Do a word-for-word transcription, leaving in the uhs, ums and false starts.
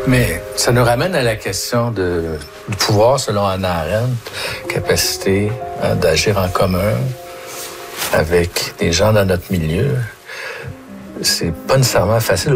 Mais ça nous ramène à la question de, du pouvoir selon Hannah Arendt, capacité hein, d'agir en commun avec des gens dans notre milieu. C'est pas nécessairement facile.